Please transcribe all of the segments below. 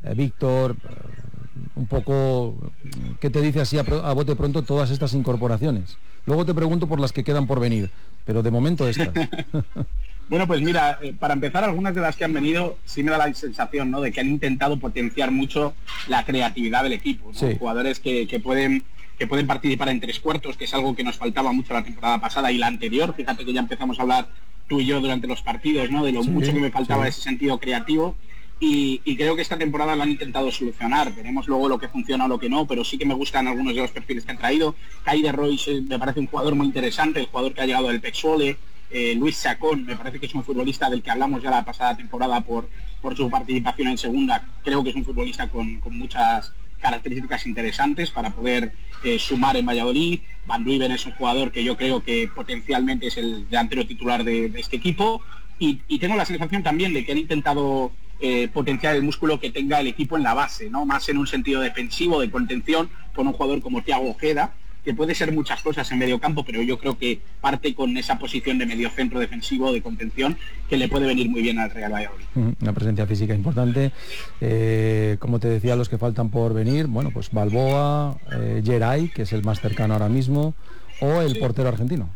Víctor, un poco, ¿qué te dice así a bote pronto todas estas incorporaciones? Luego te pregunto por las que quedan por venir, pero de momento estas. Bueno, pues mira, para empezar, algunas de las que han venido sí me da la sensación, ¿no?, de que han intentado potenciar mucho la creatividad del equipo, ¿no? Sí. Jugadores que pueden participar en tres cuartos, que es algo que nos faltaba mucho la temporada pasada y la anterior. Fíjate que ya empezamos a hablar tú y yo durante los partidos, ¿no?, de lo mucho que me faltaba ese sentido creativo. Y creo que esta temporada lo han intentado solucionar. Veremos luego lo que funciona o lo que no, pero sí que me gustan algunos de los perfiles que han traído. Kyle Royce me parece un jugador muy interesante, el jugador que ha llegado del PEC-Zwolle. Luis Chacón me parece que es un futbolista del que hablamos ya la pasada temporada por su participación en segunda. Creo que es un futbolista con muchas características interesantes para poder sumar en Valladolid. Van Ruijven es un jugador que yo creo que potencialmente es el delantero titular de este equipo. Y tengo la sensación también de que han intentado potenciar el músculo que tenga el equipo en la base, ¿no?, más en un sentido defensivo, de contención, con un jugador como Thiago Ojeda, que puede ser muchas cosas en medio campo, pero yo creo que parte con esa posición de mediocentro defensivo, de contención, que le puede venir muy bien al Real Valladolid. Una presencia física importante. Como te decía, los que faltan por venir, bueno, pues Balboa, Geray, que es el más cercano ahora mismo, o el portero argentino.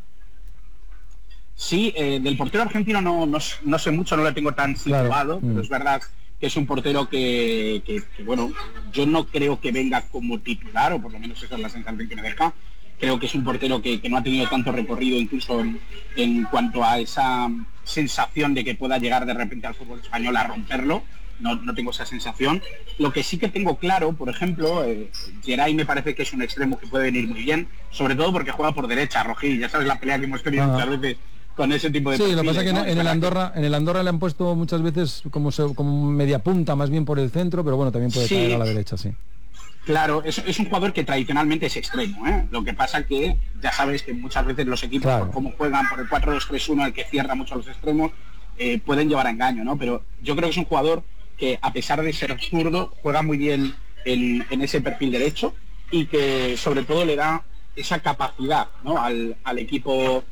Sí, del portero argentino no sé mucho, no lo tengo tan situado, claro. Pero es verdad que es un portero que bueno, yo no creo que venga como titular, o por lo menos esa es la sensación que me deja. Creo que es un portero que no ha tenido tanto recorrido, incluso en cuanto a esa sensación de que pueda llegar de repente al fútbol español a romperlo. No tengo esa sensación. Lo que sí que tengo claro, por ejemplo, Geray me parece que es un extremo que puede venir muy bien, sobre todo porque juega por derecha, Rojí. Ya sabes la pelea que hemos tenido muchas veces con ese tipo de perfiles, lo que pasa es que ¿no? en el Andorra le han puesto muchas veces como media punta, más bien por el centro, pero bueno, también puede caer a la derecha, sí. Claro, es un jugador que tradicionalmente es extremo, ¿eh? Lo que pasa que ya sabes que muchas veces los equipos, claro, por cómo juegan, por el 4-2-3-1, el que cierra mucho a los extremos, pueden llevar a engaño, ¿no? Pero yo creo que es un jugador que, a pesar de ser zurdo, juega muy bien en ese perfil derecho, y que sobre todo le da esa capacidad, ¿no?, al equipo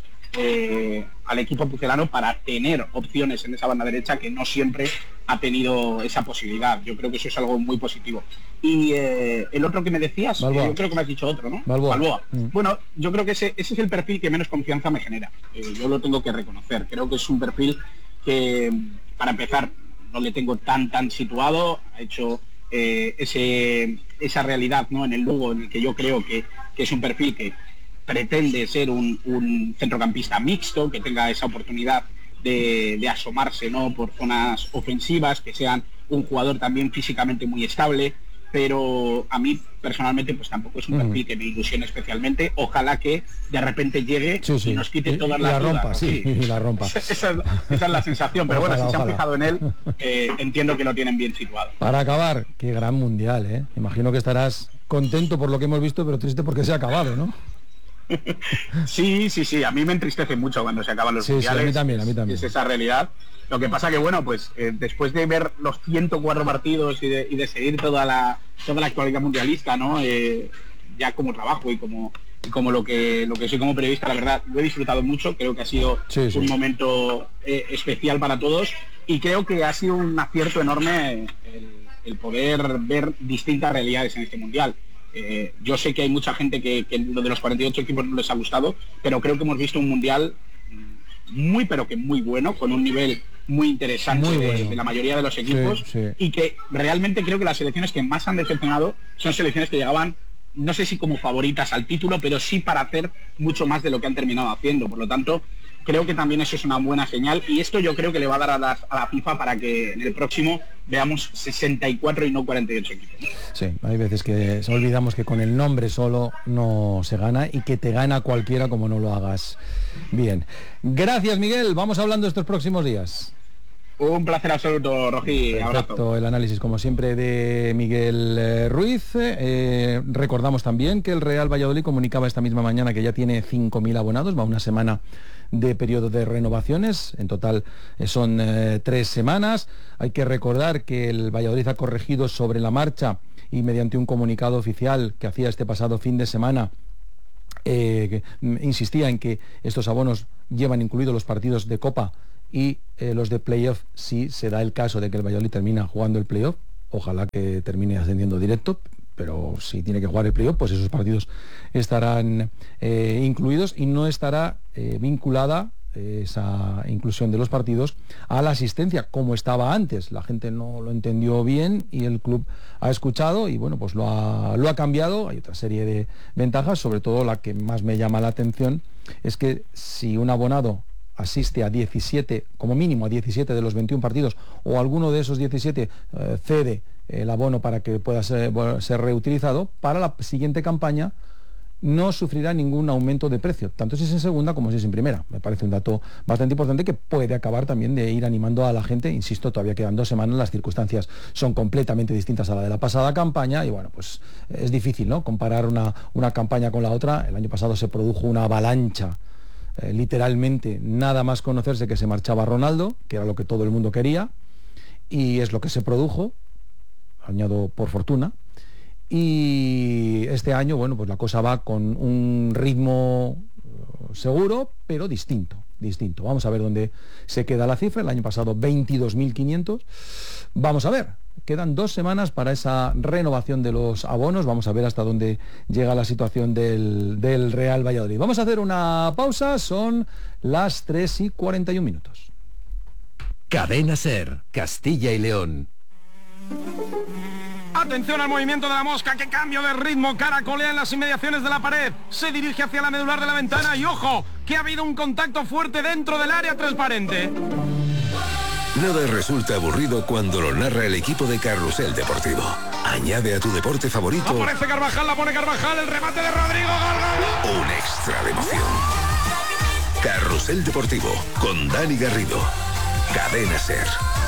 pucelano para tener opciones en esa banda derecha que no siempre ha tenido esa posibilidad. Yo creo que eso es algo muy positivo. Y el otro que me decías, yo creo que me has dicho otro, ¿no? Balboa. Bueno, yo creo que ese es el perfil que menos confianza me genera. Yo lo tengo que reconocer. Creo que es un perfil que, para empezar, no le tengo tan situado. Ha hecho esa realidad, ¿no?, en el Lugo, en el que yo creo que es un perfil que pretende ser un centrocampista mixto, que tenga esa oportunidad de asomarse, ¿no?, por zonas ofensivas, que sean un jugador también físicamente muy estable, pero a mí personalmente pues tampoco es un perfil que me ilusione especialmente. Ojalá que de repente llegue y nos quite todas las dudas. Y la rompa. Esa es la sensación, pero ojalá, bueno, si se han fijado en él, entiendo que lo tienen bien situado. Para acabar, qué gran mundial, ¿eh? Imagino que estarás contento por lo que hemos visto, pero triste porque se ha acabado, ¿no? Sí, a mí me entristece mucho cuando se acaban los mundiales. Sí, a mí también. Es esa realidad. Lo que pasa que, bueno, pues después de ver los 104 partidos y de seguir toda la actualidad mundialista, ¿no?, ya como trabajo y como lo que soy como periodista, la verdad, lo he disfrutado mucho. Creo que ha sido un momento especial para todos, y creo que ha sido un acierto enorme el poder ver distintas realidades en este mundial. Yo sé que hay mucha gente que lo de los 48 equipos no les ha gustado, pero creo que hemos visto un mundial muy bueno, con un nivel muy interesante de la mayoría de los equipos, y que realmente creo que las selecciones que más han decepcionado son selecciones que llegaban, no sé si como favoritas al título, pero sí para hacer mucho más de lo que han terminado haciendo. Por lo tanto, creo que también eso es una buena señal, y esto yo creo que le va a dar a la FIFA para que en el próximo veamos 64 y no 48 equipos. Sí, hay veces que olvidamos que con el nombre solo no se gana, y que te gana cualquiera como no lo hagas bien. Gracias, Miguel, vamos hablando estos próximos días. Un placer absoluto, Rojí. Perfecto, el análisis como siempre de Miguel Ruiz. Recordamos también que el Real Valladolid comunicaba esta misma mañana que ya tiene 5.000 abonados, va una semana de periodo de renovaciones, en total son 3 semanas. Hay que recordar que el Valladolid ha corregido sobre la marcha, y mediante un comunicado oficial que hacía este pasado fin de semana, insistía en que estos abonos llevan incluidos los partidos de Copa y los de playoff, si se da el caso de que el Valladolid termina jugando el playoff, ojalá que termine ascendiendo directo, pero si tiene que jugar el playoff, pues esos partidos estarán incluidos y no estará vinculada esa inclusión de los partidos a la asistencia, como estaba antes. La gente no lo entendió bien y el club ha escuchado y bueno, pues lo ha cambiado. Hay otra serie de ventajas, sobre todo la que más me llama la atención es que si un abonado asiste a 17, como mínimo a 17 de los 21 partidos, o alguno de esos 17 cede el abono para que pueda ser reutilizado, para la siguiente campaña no sufrirá ningún aumento de precio, tanto si es en segunda como si es en primera. Me parece un dato bastante importante que puede acabar también de ir animando a la gente. Insisto, todavía quedan 2 semanas, las circunstancias son completamente distintas a la de la pasada campaña y bueno, pues es difícil, ¿no?, comparar una campaña con la otra. El año pasado se produjo una avalancha, literalmente, nada más conocerse que se marchaba Ronaldo, que era lo que todo el mundo quería, y es lo que se produjo, añado por fortuna. Y este año, bueno, pues la cosa va con un ritmo seguro, pero distinto. Vamos a ver dónde se queda la cifra. El año pasado 22.500. Vamos a ver, quedan 2 semanas para esa renovación de los abonos. Vamos a ver hasta dónde llega la situación del Real Valladolid. Vamos a hacer una pausa, son las 3:41. Cadena SER, Castilla y León. Atención al movimiento de la mosca, que cambio de ritmo, caracolea en las inmediaciones de la pared, se dirige hacia la medular de la ventana y ojo, que ha habido un contacto fuerte dentro del área transparente. Nada resulta aburrido cuando lo narra el equipo de Carrusel Deportivo. Añade a tu deporte favorito. Aparece Carvajal, la pone Carvajal, el remate de Rodrigo, gol, gol. Un extra de emoción. Carrusel Deportivo, con Dani Garrido. Cadena SER.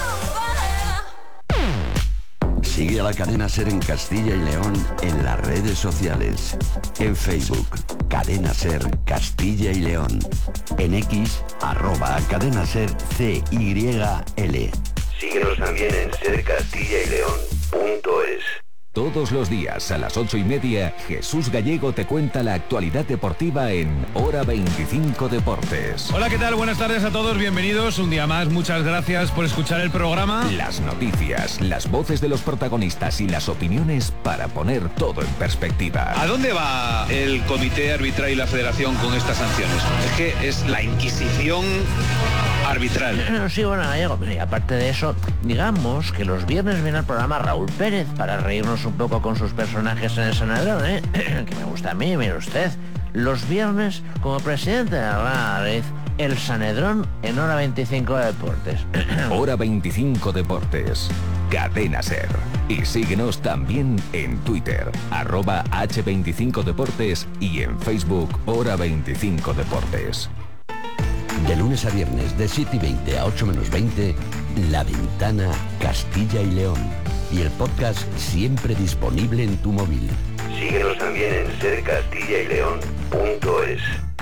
Sigue a la Cadena SER en Castilla y León en las redes sociales. En Facebook, Cadena SER Castilla y León. En X, @Cadena SER CYL. Síguenos también en sercastillaYleón.es. Todos los días a las 8:30, Jesús Gallego te cuenta la actualidad deportiva en Hora 25 Deportes. Hola, ¿qué tal? Buenas tardes a todos, bienvenidos un día más, muchas gracias por escuchar el programa. Las noticias, las voces de los protagonistas y las opiniones para poner todo en perspectiva. ¿A dónde va el comité arbitral y la federación con estas sanciones? Es que es la Inquisición arbitral. Sí, bueno, Gallego, y aparte de eso, digamos que los viernes viene al programa Raúl Pérez para reírnos un poco con sus personajes en el Sanedrón, que me gusta a mí, mire usted. Los viernes, como presidente de la Madrid, el Sanedrón en Hora 25 Deportes. Hora 25 Deportes. Cadena SER. Y síguenos también en Twitter, @H25 Deportes y en Facebook, Hora 25 Deportes. De lunes a viernes, de 7:20 a 8:20, La Ventana, Castilla y León. Y el podcast siempre disponible en tu móvil. Síguenos también en sercastillaYleón.es.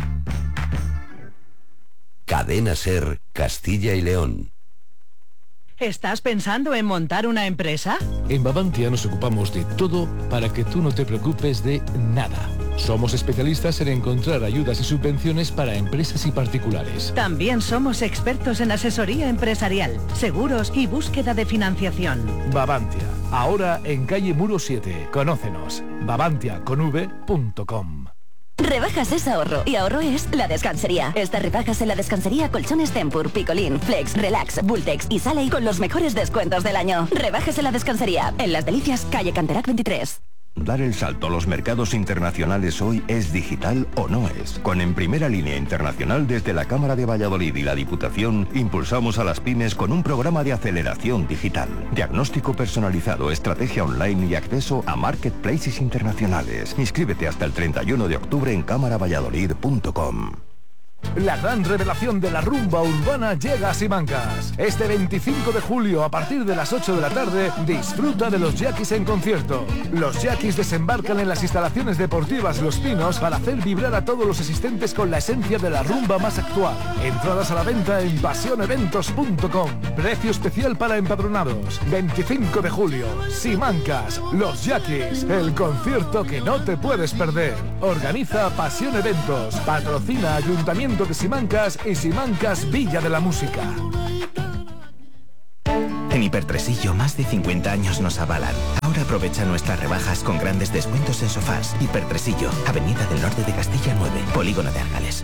Cadena SER, Castilla y León. ¿Estás pensando en montar una empresa? En Babantia nos ocupamos de todo para que tú no te preocupes de nada. Somos especialistas en encontrar ayudas y subvenciones para empresas y particulares. También somos expertos en asesoría empresarial, seguros y búsqueda de financiación. Babantia, ahora en calle Muro 7. Conócenos. babantiaconv.com. Rebajas es ahorro y ahorro es La Descansería. Estas rebajas en La Descansería, colchones Tempur, Picolín, Flex, Relax, Bultex y Sally con los mejores descuentos del año. Rebajas en La Descansería, en Las Delicias, calle Canterac 23. Dar el salto a los mercados internacionales hoy es digital o no es. Con En Primera Línea Internacional, desde la Cámara de Valladolid y la Diputación, impulsamos a las pymes con un programa de aceleración digital. Diagnóstico personalizado, estrategia online y acceso a marketplaces internacionales. Inscríbete hasta el 31 de octubre en cámaravalladolid.com. La gran revelación de la rumba urbana llega a Simancas. Este 25 de julio, a partir de las 8 de la tarde, disfruta de los Yaquis en concierto. Los Yaquis desembarcan en las instalaciones deportivas Los Pinos para hacer vibrar a todos los asistentes con la esencia de la rumba más actual. Entradas a la venta en pasioneventos.com. Precio especial para empadronados. 25 de julio, Simancas, Los Yaquis, el concierto que no te puedes perder. Organiza Pasión Eventos. Patrocina Ayuntamiento de Simancas y Simancas Villa de la Música. En Hipertresillo, más de 50 años nos avalan. Ahora aprovecha nuestras rebajas con grandes descuentos en sofás. Hipertresillo, Avenida del Norte de Castilla 9, Polígono de Argales.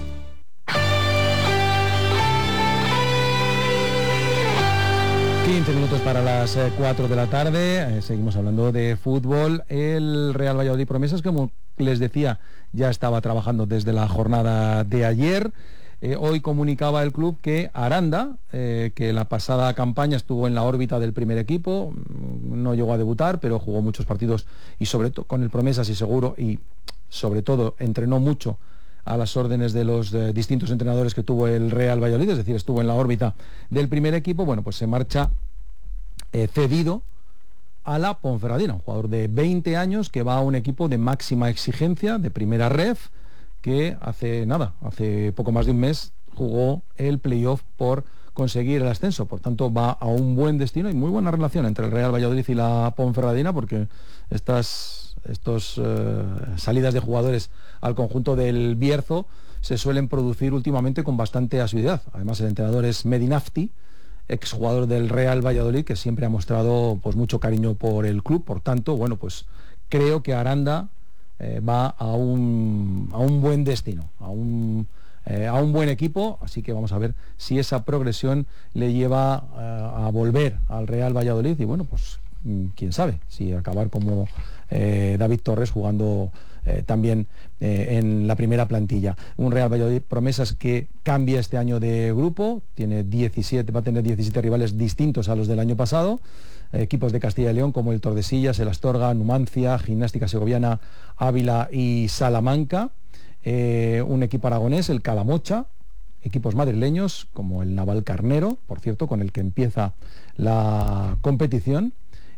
Minutos para las 4 de la tarde, seguimos hablando de fútbol. El Real Valladolid Promesas, como les decía, ya estaba trabajando desde la jornada de ayer. Hoy comunicaba el club que Aranda, que la pasada campaña estuvo en la órbita del primer equipo, no llegó a debutar, pero jugó muchos partidos y sobre todo con el Promesas y seguro, y sobre todo entrenó mucho a las órdenes de los distintos entrenadores que tuvo el Real Valladolid, es decir, estuvo en la órbita del primer equipo. Bueno, pues se marcha cedido a la Ponferradina, un jugador de 20 años que va a un equipo de máxima exigencia, de primera ref, que hace poco más de un mes jugó el playoff por conseguir el ascenso. Por tanto, va a un buen destino y muy buena relación entre el Real Valladolid y la Ponferradina, porque estas salidas de jugadores al conjunto del Bierzo se suelen producir últimamente con bastante asiduidad. Además, el entrenador es Medinafti, exjugador del Real Valladolid, que siempre ha mostrado pues mucho cariño por el club. Por tanto, bueno, pues creo que Aranda va a un buen destino, a un buen equipo, así que vamos a ver si esa progresión le lleva a volver al Real Valladolid y bueno, pues quién sabe, si acabar como David Torres jugando también en la primera plantilla. Un Real Valladolid Promesas que cambia este año de grupo, va a tener 17 rivales distintos a los del año pasado, equipos de Castilla y León como el Tordesillas, el Astorga, Numancia, Gimnástica Segoviana, Ávila y Salamanca, un equipo aragonés, el Calamocha, equipos madrileños como el Navalcarnero, por cierto, con el que empieza la competición,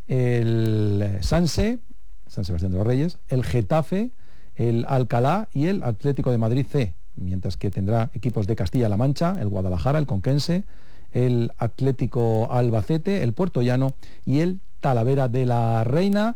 el San Sebastián de los Reyes, el Getafe, el Alcalá y el Atlético de Madrid C, mientras que tendrá equipos de Castilla-La Mancha, el Guadalajara, el Conquense, el Atlético Albacete, el Puertollano y el Talavera de la Reina.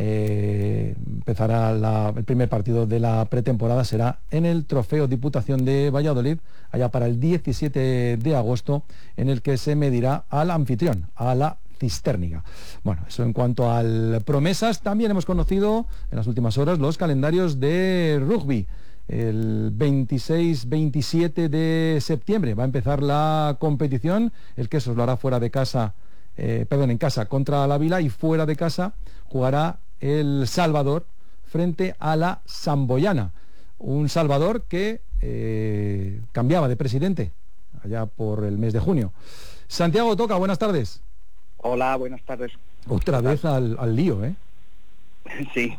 Empezará el primer partido de la pretemporada, será en el Trofeo Diputación de Valladolid, allá para el 17 de agosto, en el que se medirá al anfitrión, a la Cistérniga. Bueno, eso en cuanto al Promesas. También hemos conocido en las últimas horas los calendarios de rugby. El 26-27 de septiembre va a empezar la competición. El Quesos lo hará en casa contra la Vila, y fuera de casa jugará el Salvador frente a la Samboyana. Un Salvador que cambiaba de presidente allá por el mes de junio. Santiago Toca, buenas tardes. Hola, buenas tardes. Otra vez al lío, ¿eh? Sí.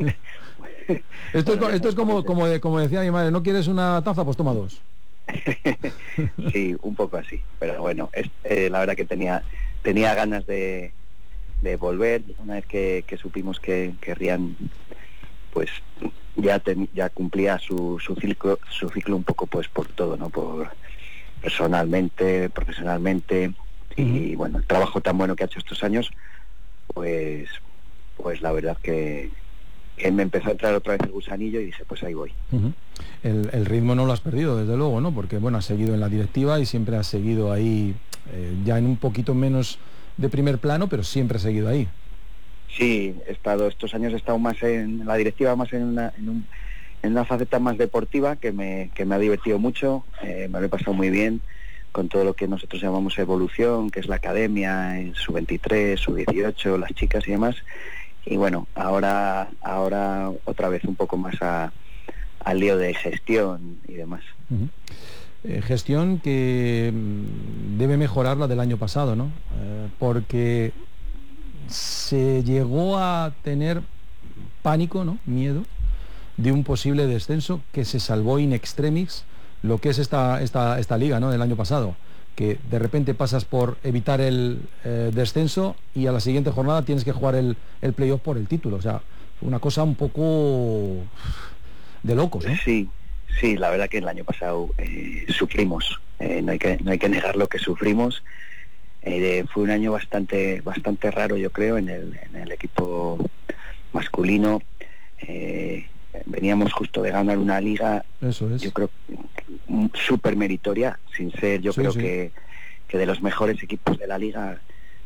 Esto es como decía mi madre, ¿no quieres una taza? Pues toma dos. Sí, un poco así. Pero bueno, la verdad que tenía ganas de volver. Una vez que supimos que querrían, pues ya cumplía su ciclo un poco, pues por todo, ¿no? Por personalmente, profesionalmente. Y bueno, el trabajo tan bueno que ha hecho estos años, pues la verdad que me empezó a entrar otra vez el gusanillo y dije, pues ahí voy. El ritmo no lo has perdido, desde luego, ¿no? Porque bueno, has seguido en la directiva y siempre has seguido ahí, ya en un poquito menos de primer plano, pero siempre has seguido ahí. Sí, estos años he estado más en la directiva, más en una faceta más deportiva que me ha divertido mucho, me lo he pasado muy bien con todo lo que nosotros llamamos evolución, que es la academia, en sub-23, sub-18, las chicas y demás. Y bueno, ahora otra vez un poco más al lío de gestión y demás. Gestión que debe mejorar la del año pasado, ¿no? Porque se llegó a tener pánico, ¿no? Miedo de un posible descenso que se salvó in extremis, lo que es esta liga, ¿no? Del año pasado, que de repente pasas por evitar el descenso y a la siguiente jornada tienes que jugar el playoff por el título. O sea, una cosa un poco de locos, ¿no? Sí, la verdad que el año pasado sufrimos, no hay que negar lo que sufrimos. Fue un año bastante raro, yo creo, en el equipo masculino. Veníamos justo de ganar una liga, eso es, yo creo, súper meritoria, sin ser, yo creo. Que de los mejores equipos de la liga,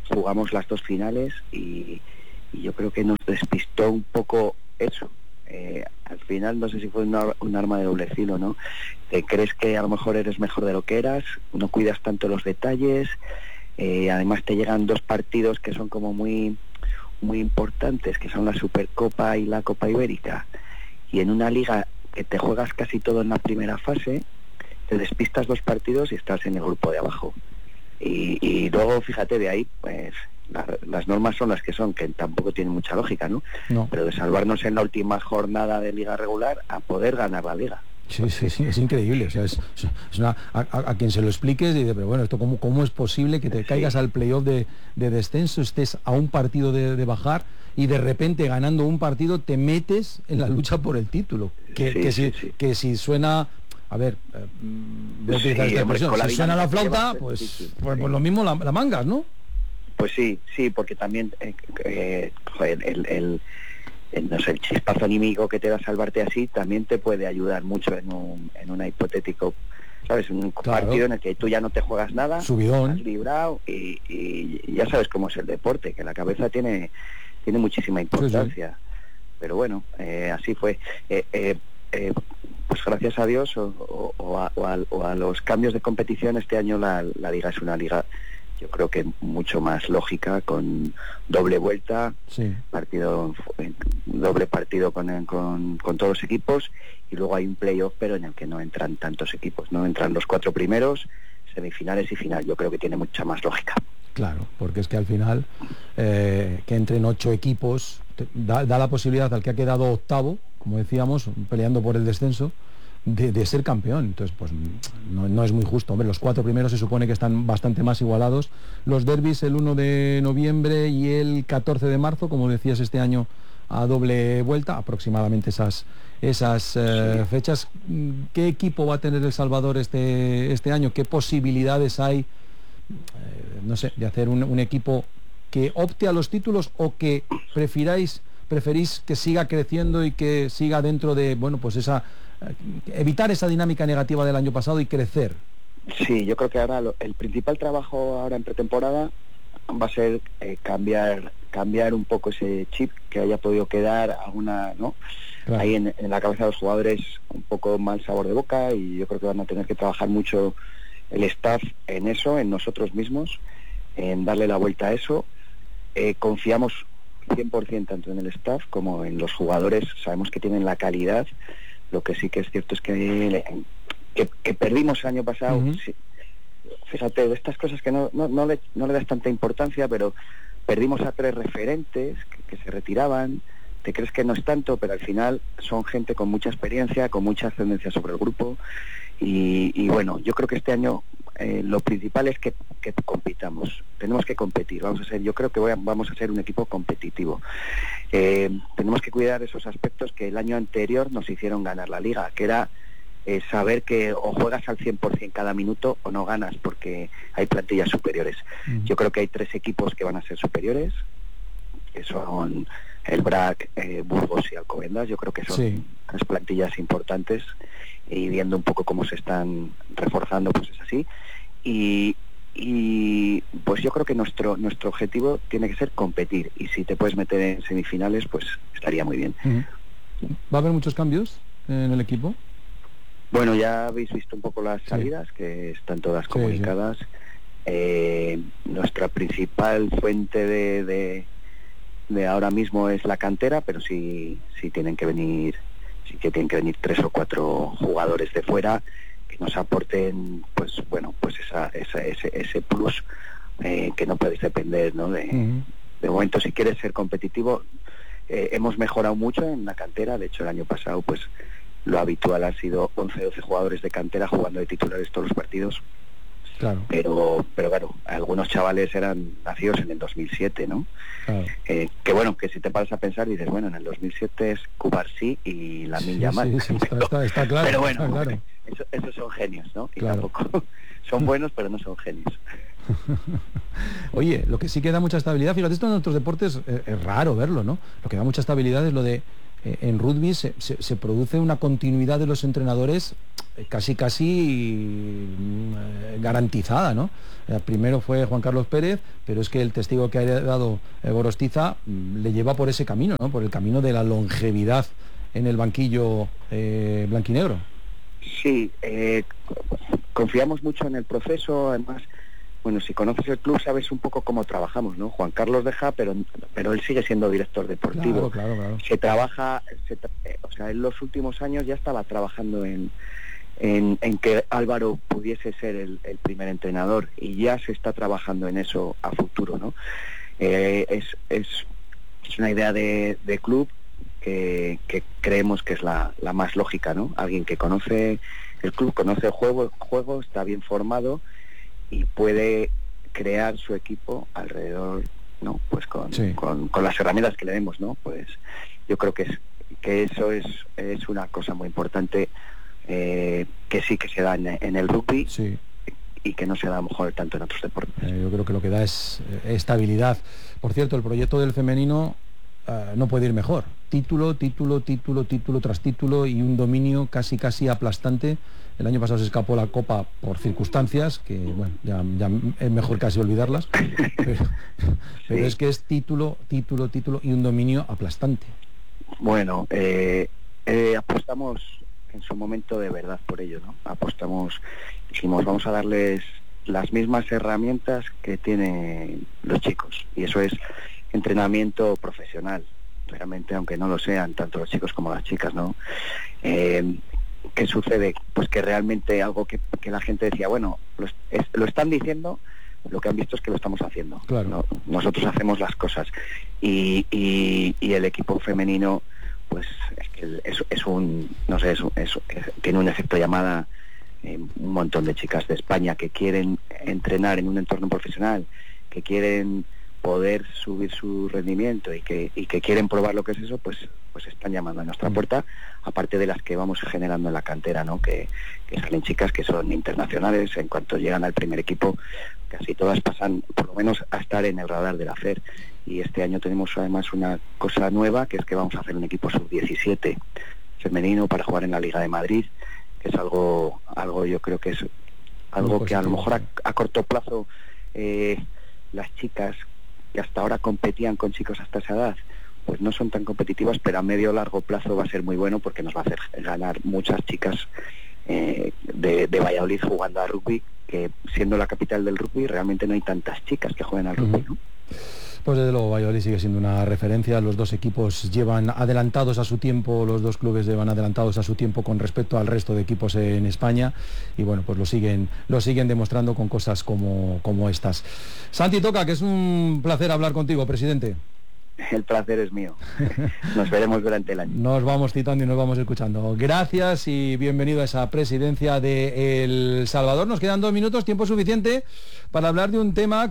jugamos las 2 finales y yo creo que nos despistó un poco eso. Al final no sé si fue un arma de doble filo, ¿no? Te crees que a lo mejor eres mejor de lo que eras, no cuidas tanto los detalles, además te llegan 2 partidos que son como muy muy importantes, que son la Supercopa y la Copa Ibérica, y en una liga que te juegas casi todo en la primera fase, te despistas 2 partidos y estás en el grupo de abajo. Y luego, fíjate, de ahí, pues las normas son las que son, que tampoco tienen mucha lógica, ¿no? Pero de salvarnos en la última jornada de liga regular a poder ganar la liga. Sí, es increíble. O sea, es a quien se lo expliques dice, pero bueno, esto cómo es posible que te caigas al playoff de descenso, estés a un partido de bajar y de repente ganando un partido te metes en la lucha por el título. Que si suena, a ver, voy a utilizar esta expresión, si suena la flauta, pues lo mismo la mangas, ¿no? Pues sí, porque también no sé, el chispazo anímico que te da salvarte así también te puede ayudar mucho en una hipotético, ¿sabes? Un partido en el que tú ya no te juegas nada, subidón, has librado y ya sabes cómo es el deporte, que la cabeza tiene muchísima importancia. Pero bueno, así fue. Pues gracias a Dios o a los cambios de competición, este año la liga es una liga, yo creo que mucho más lógica, con doble vuelta, doble partido con todos los equipos, y luego hay un playoff, pero en el que no entran tantos equipos, no entran los 4 primeros, semifinales y final. Yo creo que tiene mucha más lógica. Claro, porque es que al final que entren 8 equipos da la posibilidad al que ha quedado octavo, como decíamos, peleando por el descenso, de ser campeón. Entonces pues no es muy justo. Hombre, los 4 primeros se supone que están bastante más igualados. Los derbis el 1 de noviembre y el 14 de marzo, como decías, este año a doble vuelta, aproximadamente esas fechas. ¿Qué equipo va a tener El Salvador este año? ¿Qué posibilidades hay, no sé, de hacer un equipo que opte a los títulos, o que preferís que siga creciendo y que siga dentro de, bueno, pues evitar esa dinámica negativa del año pasado y crecer? Sí, yo creo que ahora el principal trabajo ahora en pretemporada va a ser cambiar un poco ese chip que haya podido quedar alguna, ¿no? Claro. Ahí en la cabeza de los jugadores, un poco mal sabor de boca, y yo creo que van a tener que trabajar mucho el staff en eso, en nosotros mismos, en darle la vuelta a eso. Confiamos 100% tanto en el staff como en los jugadores, sabemos que tienen la calidad. Lo que sí que es cierto es que perdimos el año pasado. Sí, fíjate, de estas cosas que no le das tanta importancia, pero perdimos a 3 referentes que se retiraban. Te crees que no es tanto, pero al final son gente con mucha experiencia, con mucha ascendencia sobre el grupo, y bueno, yo creo que este año lo principal es que compitamos. Tenemos que competir. Yo creo que vamos a ser un equipo competitivo. Tenemos que cuidar esos aspectos que el año anterior nos hicieron ganar la liga, que era saber que o juegas al 100% cada minuto o no ganas, porque hay plantillas superiores. Yo creo que hay 3 equipos que van a ser superiores, que son el BRAC, Burgos y Alcobendas. Yo creo que son 3 plantillas importantes, y viendo un poco cómo se están reforzando, pues es así. Y pues yo creo que nuestro objetivo tiene que ser competir, y si te puedes meter en semifinales, pues estaría muy bien. ¿Va a haber muchos cambios en el equipo? Bueno, ya habéis visto un poco las salidas, que están todas comunicadas. Nuestra principal fuente de ahora mismo es la cantera, pero sí tienen que venir 3 o 4 jugadores de fuera que nos aporten, pues bueno, pues ese plus, que no podéis depender, ¿no? De momento, si quieres ser competitivo, hemos mejorado mucho en la cantera. De hecho, el año pasado, pues lo habitual ha sido 11-12 jugadores de cantera jugando de titulares todos los partidos. Claro. Pero claro, algunos chavales eran nacidos en el 2007, ¿no? Claro. Que bueno, que si te paras a pensar, dices, bueno, en el 2007 es Cubarsí y Lamine Yamal. Sí, está claro. Pero bueno, está claro. Esos son genios, ¿no? Y claro, tampoco son buenos, pero no son genios. Oye, lo que sí que da mucha estabilidad, fíjate, esto en otros deportes es raro verlo, ¿no? Lo que da mucha estabilidad es lo de en rugby se produce una continuidad de los entrenadores casi garantizada, ¿no? Primero fue Juan Carlos Pérez, pero es que el testigo que ha dado Gorostiza le lleva por ese camino, ¿no? Por el camino de la longevidad en el banquillo blanquinegro. Sí, confiamos mucho en el proceso. Además, bueno, si conoces el club sabes un poco cómo trabajamos, ¿no? Juan Carlos deja, pero él sigue siendo director deportivo. Claro. Se trabaja, o sea, en los últimos años ya estaba trabajando en que Álvaro pudiese ser el primer entrenador, y ya se está trabajando en eso a futuro, ¿no? Es una idea de club que creemos que es la más lógica, ¿no? Alguien que conoce el club, conoce el juego, está bien formado y puede crear su equipo alrededor, ¿no? Pues con las herramientas que le demos, ¿no? Pues yo creo que eso es una cosa muy importante, que sí que se da en el rugby, y que no se da a lo mejor tanto en otros deportes. Yo creo que lo que da es estabilidad. Por cierto, el proyecto del femenino no puede ir mejor. Título tras título, y un dominio casi aplastante. El año pasado se escapó la Copa por circunstancias que, bueno, ya es mejor casi olvidarlas, pero es que es título y un dominio aplastante. Bueno, apostamos en su momento de verdad por ello, ¿no? Dijimos, vamos a darles las mismas herramientas que tienen los chicos, y eso es entrenamiento profesional, realmente, aunque no lo sean tanto los chicos como las chicas, ¿no? ¿Qué sucede? Pues que realmente algo que la gente decía, bueno, lo están diciendo, lo que han visto es que lo estamos haciendo. Claro. ¿No? Nosotros hacemos las cosas, y el equipo femenino, pues es que tiene un efecto llamada. Un montón de chicas de España que quieren entrenar en un entorno profesional, que quieren poder subir su rendimiento y que quieren probar lo que es eso, pues están llamando a nuestra puerta, aparte de las que vamos generando en la cantera, ¿no? Que salen chicas que son internacionales. En cuanto llegan al primer equipo, casi todas pasan por lo menos a estar en el radar de la FER, y este año tenemos además una cosa nueva, que es que vamos a hacer un equipo sub-17 femenino para jugar en la Liga de Madrid, que es algo yo creo que es algo que a lo mejor a corto plazo las chicas que hasta ahora competían con chicos hasta esa edad pues no son tan competitivas, pero a medio o largo plazo va a ser muy bueno, porque nos va a hacer ganar muchas chicas de Valladolid jugando a rugby, que siendo la capital del rugby realmente no hay tantas chicas que jueguen al rugby, ¿no? Pues desde luego Valladolid sigue siendo una referencia. Los dos equipos llevan adelantados a su tiempo, los dos clubes llevan adelantados a su tiempo con respecto al resto de equipos en España, y bueno, pues lo siguen demostrando con cosas como estas. Santi Toca, que es un placer hablar contigo, presidente. El placer es mío. Nos veremos durante el año. Nos vamos citando y nos vamos escuchando. Gracias y bienvenido a esa presidencia de El Salvador. Nos quedan 2 minutos, tiempo suficiente para hablar de un tema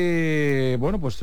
que, bueno, pues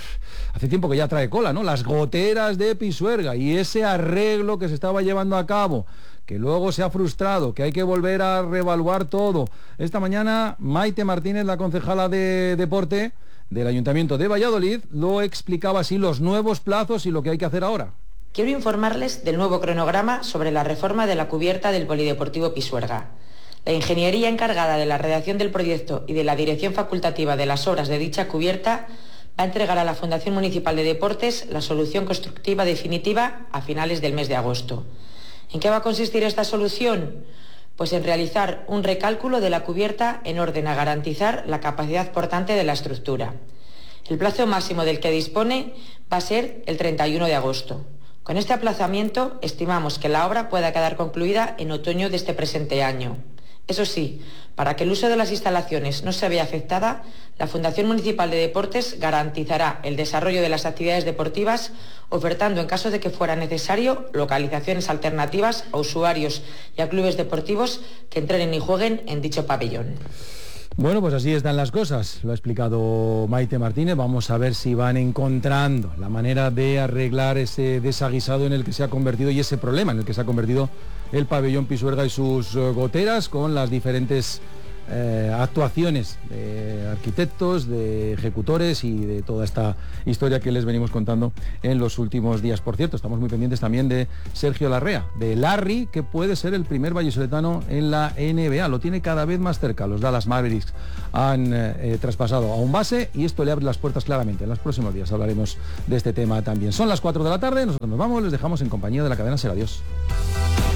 hace tiempo que ya trae cola, ¿no? Las goteras de Pisuerga y ese arreglo que se estaba llevando a cabo, que luego se ha frustrado, que hay que volver a reevaluar todo. Esta mañana Maite Martínez, la concejala de Deporte del Ayuntamiento de Valladolid, lo explicaba así, los nuevos plazos y lo que hay que hacer ahora. Quiero informarles del nuevo cronograma sobre la reforma de la cubierta del Polideportivo Pisuerga. La ingeniería encargada de la redacción del proyecto y de la dirección facultativa de las obras de dicha cubierta va a entregar a la Fundación Municipal de Deportes la solución constructiva definitiva a finales del mes de agosto. ¿En qué va a consistir esta solución? Pues en realizar un recálculo de la cubierta en orden a garantizar la capacidad portante de la estructura. El plazo máximo del que dispone va a ser el 31 de agosto. Con este aplazamiento estimamos que la obra pueda quedar concluida en otoño de este presente año. Eso sí, para que el uso de las instalaciones no se vea afectada, la Fundación Municipal de Deportes garantizará el desarrollo de las actividades deportivas, ofertando, en caso de que fuera necesario, localizaciones alternativas a usuarios y a clubes deportivos que entrenen y jueguen en dicho pabellón. Bueno, pues así están las cosas, lo ha explicado Maite Martínez. Vamos a ver si van encontrando la manera de arreglar ese desaguisado en el que se ha convertido, y ese problema en el que se ha convertido el pabellón Pisuerga y sus goteras, con las diferentes actuaciones de arquitectos, de ejecutores y de toda esta historia que les venimos contando en los últimos días. Por cierto, estamos muy pendientes también de Sergio Larrea, de Larry, que puede ser el primer vallisoletano en la NBA. Lo tiene cada vez más cerca. Los Dallas Mavericks han traspasado a un base y esto le abre las puertas claramente. En los próximos días hablaremos de este tema también. Son las 4 de la tarde, nosotros nos vamos, les dejamos en compañía de la cadena SER. Adiós.